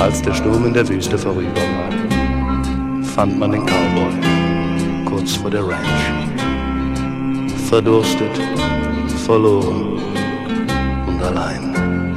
Als der Sturm in der Wüste vorüber war, fand man den Cowboy kurz vor der Ranch. Verdurstet, verloren und allein.